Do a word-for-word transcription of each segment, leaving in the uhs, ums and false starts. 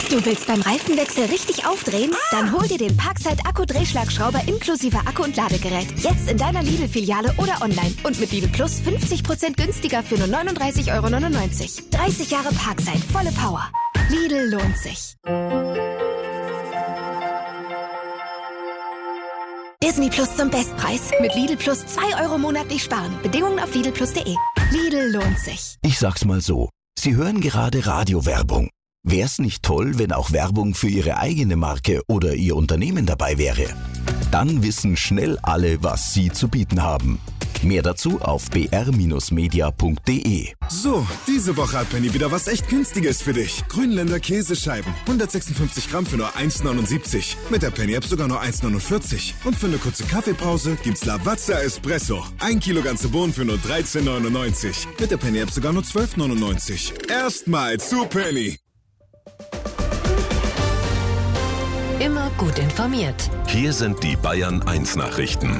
Du willst beim Reifenwechsel richtig aufdrehen? Dann hol dir den Parkside Akku-Drehschlagschrauber inklusive Akku und Ladegerät. Jetzt in deiner Lidl-Filiale oder online. Und mit Lidl Plus fünfzig Prozent günstiger für nur neununddreißig Euro neunundneunzig. dreißig Jahre Parkside, volle Power. Lidl lohnt sich. Disney Plus zum Bestpreis. Mit Lidl Plus zwei Euro monatlich sparen. Bedingungen auf lidl plus punkt de. Lidl lohnt sich. Ich sag's mal so. Sie hören gerade Radiowerbung. Wär's nicht toll, wenn auch Werbung für Ihre eigene Marke oder Ihr Unternehmen dabei wäre? Dann wissen schnell alle, was Sie zu bieten haben. Mehr dazu auf b r media punkt d e. So, diese Woche hat Penny wieder was echt Günstiges für dich. Grünländer Käsescheiben. hundertsechsundfünfzig Gramm für nur eins neunundsiebzig. Mit der Penny-App sogar nur eins neunundvierzig. Und für eine kurze Kaffeepause gibt's Lavazza Espresso. Ein Kilo ganze Bohnen für nur dreizehn neunundneunzig. Mit der Penny-App sogar nur zwölf neunundneunzig. Erstmal zu Penny. Immer gut informiert. Hier sind die Bayern eins Nachrichten.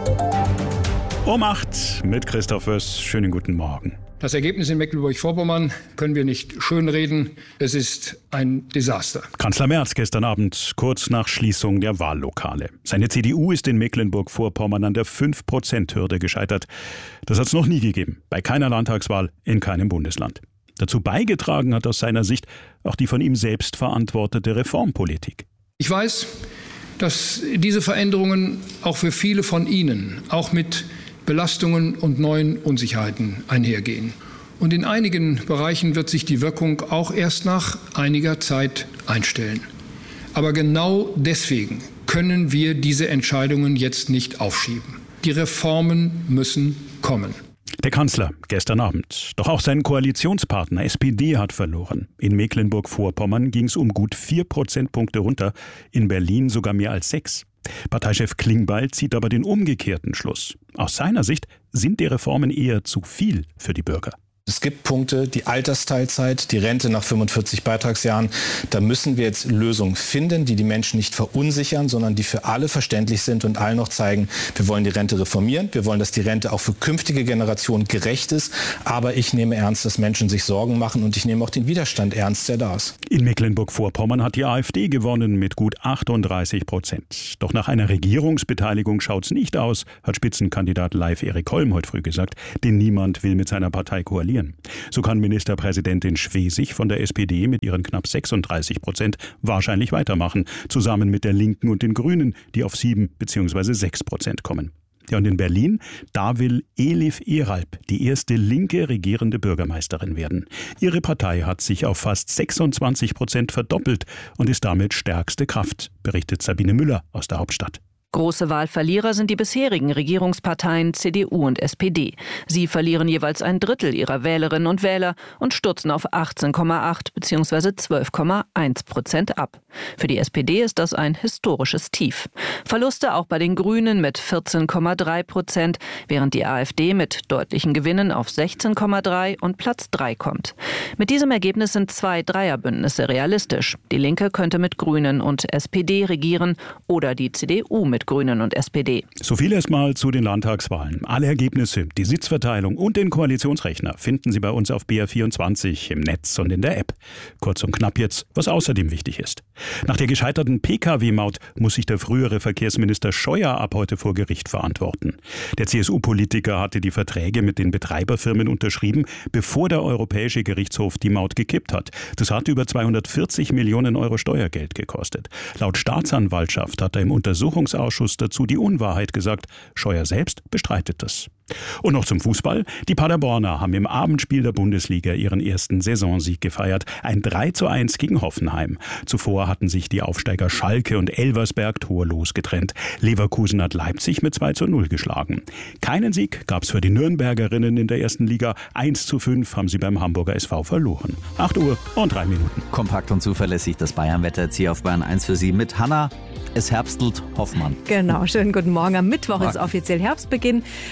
Um acht mit Christoph Wöss. Schönen guten Morgen. Das Ergebnis in Mecklenburg-Vorpommern können wir nicht schönreden. Es ist ein Desaster. Kanzler Merz gestern Abend, kurz nach Schließung der Wahllokale. Seine C D U ist in Mecklenburg-Vorpommern an der fünf Prozent Hürde gescheitert. Das hat es noch nie gegeben. Bei keiner Landtagswahl in keinem Bundesland. Dazu beigetragen hat aus seiner Sicht auch die von ihm selbst verantwortete Reformpolitik. Ich weiß, dass diese Veränderungen auch für viele von Ihnen, auch mit Belastungen und neuen Unsicherheiten einhergehen. Und in einigen Bereichen wird sich die Wirkung auch erst nach einiger Zeit einstellen. Aber genau deswegen können wir diese Entscheidungen jetzt nicht aufschieben. Die Reformen müssen kommen. Der Kanzler gestern Abend. Doch auch sein Koalitionspartner S P D hat verloren. In Mecklenburg-Vorpommern ging es um gut vier Prozentpunkte runter, in Berlin sogar mehr als sechs. Parteichef Klingbeil zieht aber den umgekehrten Schluss. Aus seiner Sicht sind die Reformen eher zu viel für die Bürger. Es gibt Punkte, die Altersteilzeit, die Rente nach fünfundvierzig Beitragsjahren. Da müssen wir jetzt Lösungen finden, die die Menschen nicht verunsichern, sondern die für alle verständlich sind und allen noch zeigen, wir wollen die Rente reformieren. Wir wollen, dass die Rente auch für künftige Generationen gerecht ist. Aber ich nehme ernst, dass Menschen sich Sorgen machen und ich nehme auch den Widerstand ernst, der da ist. In Mecklenburg-Vorpommern hat die AfD gewonnen mit gut achtunddreißig Prozent. Doch nach einer Regierungsbeteiligung schaut's nicht aus, hat Spitzenkandidat Leif Erik Holm heute früh gesagt, denn niemand will mit seiner Partei koalieren. So kann Ministerpräsidentin Schwesig von der S P D mit ihren knapp sechsunddreißig Prozent wahrscheinlich weitermachen, zusammen mit der Linken und den Grünen, die auf sieben bzw. sechs Prozent kommen. Ja, und in Berlin, da will Elif Eralp die erste linke regierende Bürgermeisterin werden. Ihre Partei hat sich auf fast sechsundzwanzig Prozent verdoppelt und ist damit stärkste Kraft, berichtet Sabine Müller aus der Hauptstadt. Große Wahlverlierer sind die bisherigen Regierungsparteien C D U und S P D. Sie verlieren jeweils ein Drittel ihrer Wählerinnen und Wähler und stürzen auf achtzehn Komma acht bzw. zwölf Komma eins Prozent ab. Für die S P D ist das ein historisches Tief. Verluste auch bei den Grünen mit vierzehn Komma drei Prozent, während die AfD mit deutlichen Gewinnen auf sechzehn Komma drei und Platz drei kommt. Mit diesem Ergebnis sind zwei Dreierbündnisse realistisch. Die Linke könnte mit Grünen und S P D regieren oder die C D U mit Grünen und S P D. So viel erstmal zu den Landtagswahlen. Alle Ergebnisse, die Sitzverteilung und den Koalitionsrechner finden Sie bei uns auf B R vierundzwanzig im Netz und in der App. Kurz und knapp jetzt, was außerdem wichtig ist. Nach der gescheiterten P K W-Maut muss sich der frühere Verkehrsminister Scheuer ab heute vor Gericht verantworten. Der C S U-Politiker hatte die Verträge mit den Betreiberfirmen unterschrieben, bevor der Europäische Gerichtshof die Maut gekippt hat. Das hat über zweihundertvierzig Millionen Euro Steuergeld gekostet. Laut Staatsanwaltschaft hat er im Untersuchungsausschuss dazu die Unwahrheit gesagt. Scheuer selbst bestreitet das. Und noch zum Fußball. Die Paderborner haben im Abendspiel der Bundesliga ihren ersten Saisonsieg gefeiert. Ein drei zu eins gegen Hoffenheim. Zuvor hatten sich die Aufsteiger Schalke und Elversberg torlos getrennt. Leverkusen hat Leipzig mit zwei zu null geschlagen. Keinen Sieg gab es für die Nürnbergerinnen in der ersten Liga. eins zu fünf haben sie beim Hamburger S V verloren. acht Uhr und drei Minuten. Kompakt und zuverlässig das Bayern-Wetter jetzt hier auf Bayern eins für Sie mit Hanna. Es herbstelt Hoffmann. Genau, schönen guten Morgen. Am Mittwoch Morgen. Ist offiziell Herbstbeginn. Ja, und die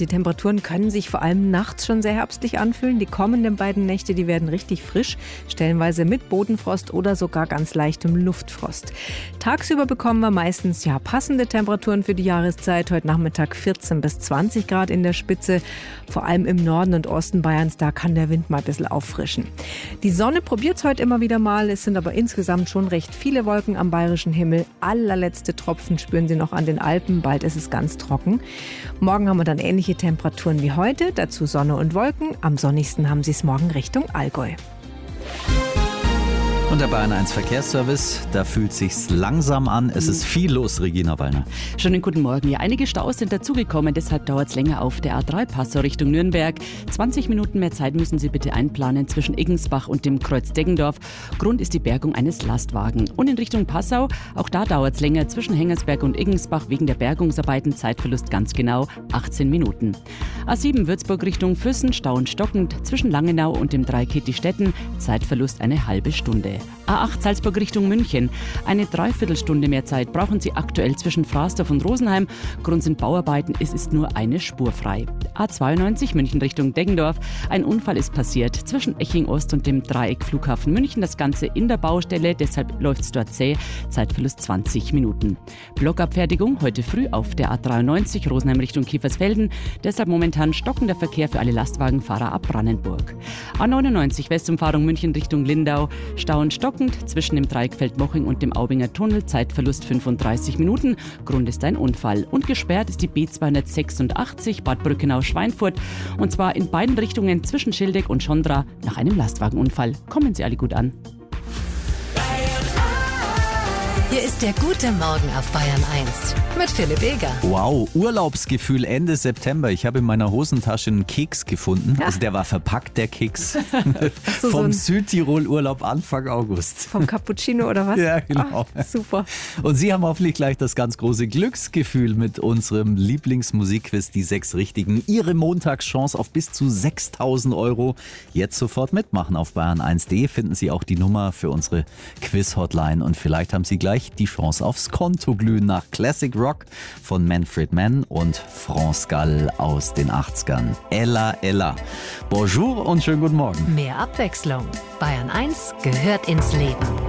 die Temperaturen können sich vor allem nachts schon sehr herbstlich anfühlen. Die kommenden beiden Nächte, die werden richtig frisch, stellenweise mit Bodenfrost oder sogar ganz leichtem Luftfrost. Tagsüber bekommen wir meistens ja passende Temperaturen für die Jahreszeit. Heute Nachmittag vierzehn bis zwanzig Grad in der Spitze. Vor allem im Norden und Osten Bayerns, da kann der Wind mal ein bisschen auffrischen. Die Sonne probiert es heute immer wieder mal. Es sind aber insgesamt schon recht viele Wolken am bayerischen Himmel. Allerletzte Tropfen spüren Sie noch an den Alpen. Bald ist es ganz trocken. Morgen haben wir dann ähnliche Temperaturen wie heute. Dazu Sonne und Wolken. Am sonnigsten haben Sie es morgen Richtung Allgäu. Und der Bayern eins Verkehrsservice, da fühlt sich's langsam an. Es ist viel los, Regina Wallner. Schönen guten Morgen. Ja, einige Staus sind dazugekommen, deshalb dauert es länger auf der A drei Passau Richtung Nürnberg. zwanzig Minuten mehr Zeit müssen Sie bitte einplanen zwischen Iggensbach und dem Kreuz Deggendorf. Grund ist die Bergung eines Lastwagen. Und in Richtung Passau, auch da dauert es länger zwischen Hengersberg und Iggensbach wegen der Bergungsarbeiten. Zeitverlust ganz genau achtzehn Minuten. A sieben Würzburg Richtung Füssen, Stau und stockend zwischen Langenau und dem Dreieck Stetten. Zeitverlust eine halbe Stunde. A acht Salzburg Richtung München. Eine Dreiviertelstunde mehr Zeit brauchen Sie aktuell zwischen Fraßdorf und Rosenheim. Grund sind Bauarbeiten, es ist nur eine Spur frei. A zweiundneunzig München Richtung Deggendorf. Ein Unfall ist passiert zwischen Eching Ost und dem Dreieck Flughafen München. Das Ganze in der Baustelle, deshalb läuft es dort zäh. Zeitverlust zwanzig Minuten. Blockabfertigung heute früh auf der A dreiundneunzig Rosenheim Richtung Kiefersfelden. Deshalb momentan stockender Verkehr für alle Lastwagenfahrer ab Brandenburg. A neunundneunzig Westumfahrung München Richtung Lindau. Stau und stockend zwischen dem Dreieck Feldmoching und dem Aubinger Tunnel. Zeitverlust fünfunddreißig Minuten. Grund ist ein Unfall. Und gesperrt ist die B zweihundertsechsundachtzig Bad Brückenau-Schweinfurt. Und zwar in beiden Richtungen zwischen Schildeck und Schondra nach einem Lastwagenunfall. Kommen Sie alle gut an. Hier ist der gute Morgen auf Bayern eins mit Philipp Eger. Wow, Urlaubsgefühl Ende September. Ich habe in meiner Hosentasche einen Keks gefunden. Ja. Also der war verpackt, der Keks. So, vom so Südtirol-Urlaub Anfang August. Vom Cappuccino oder was? Ja, genau. Ach, super. Und Sie haben hoffentlich gleich das ganz große Glücksgefühl mit unserem Lieblingsmusikquiz, die sechs Richtigen. Ihre Montagschance auf bis zu sechstausend Euro. Jetzt sofort mitmachen. Auf bayern eins punkt de finden Sie auch die Nummer für unsere Quiz-Hotline. Und vielleicht haben Sie gleich die Chance aufs Konto glühen nach Classic Rock von Manfred Mann und France Gall aus den achtzigern. Ella, Ella. Bonjour und schönen guten Morgen. Mehr Abwechslung. Bayern eins gehört ins Leben.